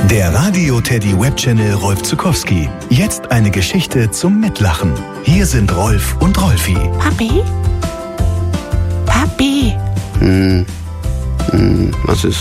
Der Radio Teddy Webchannel Rolf Zuckowski. Jetzt eine Geschichte zum Mitlachen. Hier sind Rolf und Rolfi. Papi? Papi? Was ist?